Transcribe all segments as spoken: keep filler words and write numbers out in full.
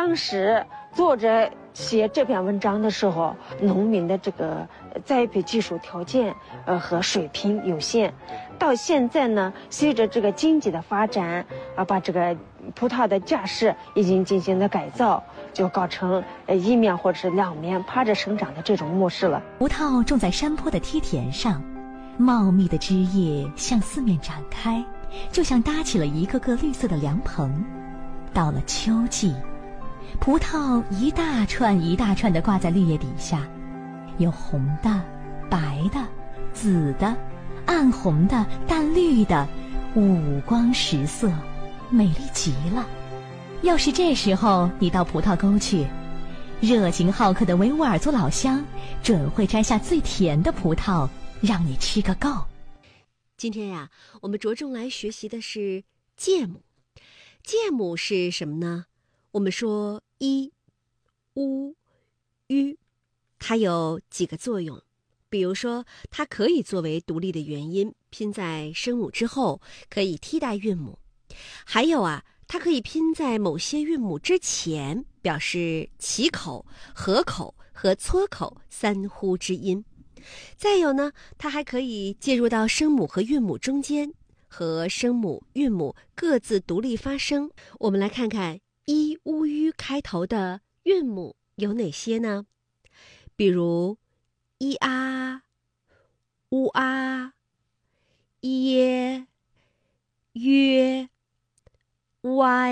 当时作者写这篇文章的时候，农民的这个栽培技术条件呃和水平有限。到现在呢，随着这个经济的发展啊，把这个葡萄的架势已经进行了改造，就搞成呃一面或者是两面趴着生长的这种模式了。 葡萄种在山坡的梯田上，茂密的枝叶向四面展开，就像搭起了一个个绿色的凉棚。到了秋季，葡萄一大串一大串地挂在绿叶底下，有红的、白的、紫的、暗红的、淡绿的，五光十色，美丽极了。要是这时候你到葡萄沟去，热情好客的维吾尔族老乡准会摘下最甜的葡萄让你吃个够。 今天呀，我们着重来学习的是芥母。芥母是什么呢？我们说一、乌、吁，它有几个作用。比如说，它可以作为独立的元音，拼在声母之后，可以替代韵母。还有啊，它可以拼在某些韵母之前，表示起口、合口和撮口三呼之音。再有呢，它还可以介入到声母和韵母中间，和声母、韵母各自独立发声。我们来看看一、乌、吁开头的韵母有哪些呢？比如一啊、乌啊、耶、约、歪、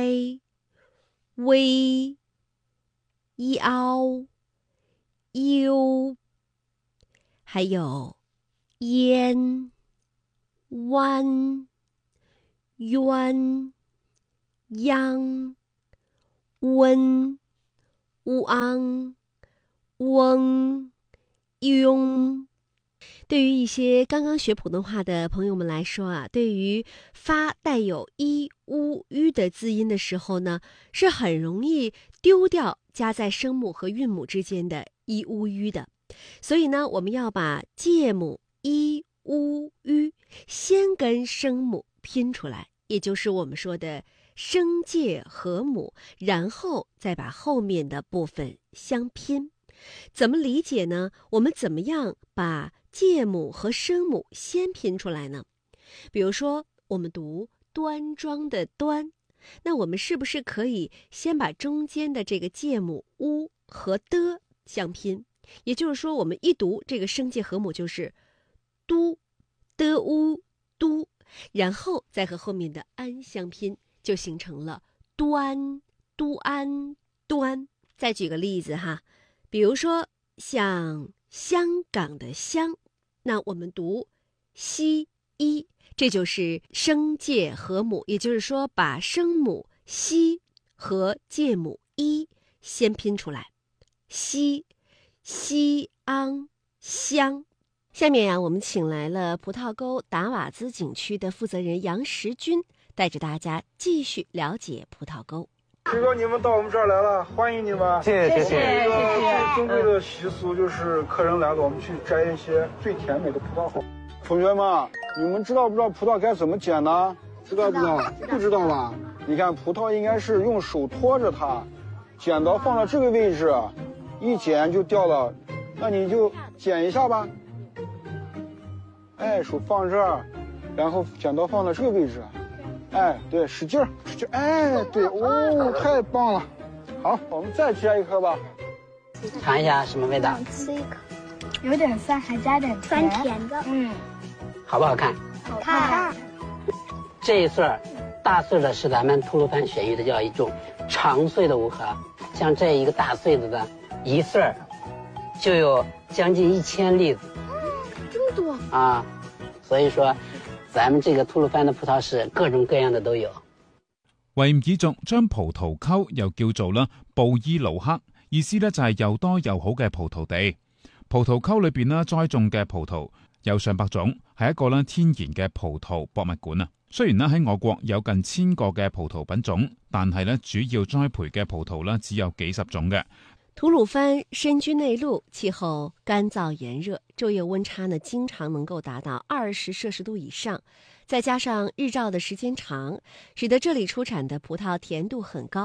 微、腰、优，还有烟、弯、冤、央、温、乌昂、翁、庸。对于一些刚刚学普通话的朋友们来说啊，对于发带有一、乌、吁的字音的时候呢，是很容易丢掉加在声母和韵母之间的一、乌、吁的。所以呢，我们要把芥母一、乌、吁先跟声母拼出来，也就是我们说的声芥合母，然后再把后面的部分相拼。怎么理解呢？我们怎么样把芥母和声母先拼出来呢？比如说，我们读端庄的端，那我们是不是可以先把中间的这个芥母乌和的相拼？也就是说，我们一读这个声芥合母就是都、的乌、都，然后再和后面的安相拼，就形成了端、都安、端。再举个例子哈，比如说像香港的香，那我们读西一，这就是声芥合母，也就是说把声母西和芥母一先拼出来，西、西安、香。下面呀、啊，我们请来了葡萄沟达瓦兹景区的负责人杨时军，带着大家继续了解葡萄沟。 师哥，你们到我们这儿来了，欢迎你们！ 谢谢谢谢。 一个最珍贵的习俗就是客人来了，我们去摘一些最甜美的葡萄后。同学们，你们知道不知道葡萄该怎么捡呢？知道不知道？不知道吧？你看，葡萄应该是用手托着它，剪刀放到这个位置，一剪就掉了。那你就剪一下吧。哎，手放这儿，然后剪刀放到这个位置。哎，对，使劲儿，使劲儿，哎，对，哦，太棒了！好，我们再摘一颗吧。 尝一下什么味道？ 吃一口，有点酸，还加点酸甜的。 嗯， 好不好看？ 好看。 这一穗儿，大穗的是咱们吐鲁番选育的叫一种长穗的乌合，像这一个大穗子的一穗儿，就有将近一千粒子。 嗯，这么多啊！所以說，咱們這個吐魯番的葡萄是各種各樣的都有。 維吾爾族將葡萄溝又叫做啦布伊魯克，意思咧就係又多又好嘅葡萄地。葡萄溝裏邊啦栽種嘅葡萄有上百種，係一個啦天然嘅葡萄博物館啊。雖然咧喺我國有近千個嘅葡萄品種，但係咧主要栽培嘅葡萄啦只有幾十種嘅。 吐魯番身居內陸，氣候乾燥炎熱，晝夜溫差呢經常能夠達到二十攝氏度以上，再加上日照的時間長，使得這裡出產的葡萄甜度很高。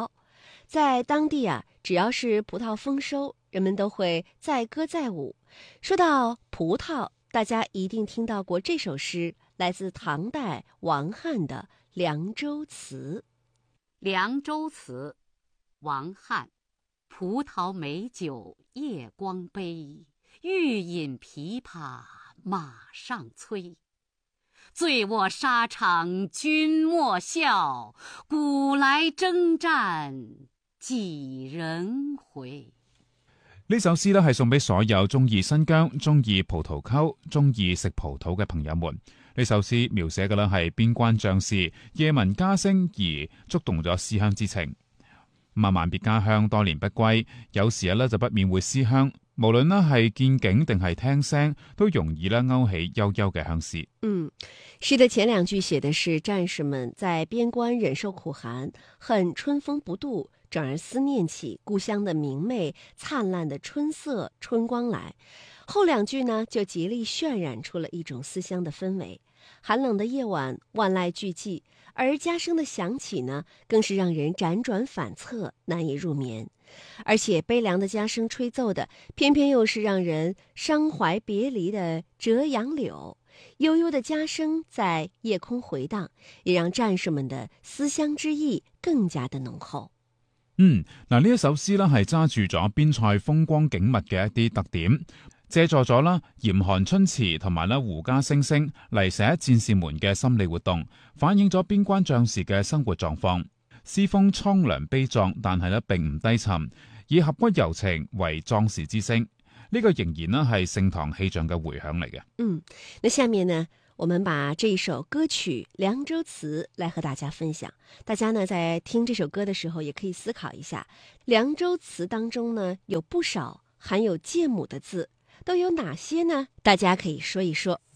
在当地啊，只要是葡萄丰收，人们都会载歌载舞。说到葡萄，大家一定听到过这首诗，来自唐代王翰的《凉州词》。 凉州词，王翰。葡萄美酒夜光杯，欲饮琵琶马上催。醉卧沙场君莫笑，古来征战几人回。 呢首詩咧係送俾所有中意新疆、中意葡萄溝、中意食葡萄嘅朋友們。呢首詩描寫嘅咧係邊關將士夜聞家聲而觸動咗思鄉之情。咁啊，萬別家鄉多年不歸，有時咧就不免會思鄉。無論咧係見景定係聽聲，都容易咧勾起悠悠嘅鄉思。 嗯，詩的前兩句寫的是戰士們在邊關忍受苦寒，恨春風不度，轉而思念起故鄉的明媚燦爛的春色春光來。後兩句呢，就極力渲染出了一種思鄉的氛圍。寒冷的夜晚，萬籟俱寂，而家聲的響起呢，更是讓人輾轉反側，難以入眠。而且悲涼的家聲吹奏的，偏偏又是讓人傷懷別離的折楊柳。悠悠的家聲在夜空回盪，也讓戰士們的思鄉之意更加的濃厚。 嗯，嗱，呢一首詩呢係揸住咗邊塞風光景物嘅一啲特點，借助咗啦嚴寒春詞同埋咧胡笳聲聲嚟寫戰士們嘅心理活動，反映咗邊關將士嘅生活狀況。詩風蒼涼悲壯，但係咧並唔低沉，以俠骨柔情為壯士之聲。呢、這個仍然咧係盛唐氣象嘅回響嚟嘅。 嗯，那下面呢，我們把這一首歌曲《涼州詞》來和大家分享。大家呢在聽這首歌的時候，也可以思考一下，《涼州詞》當中呢有不少含有借母的字，都有哪些呢？大家可以說一說。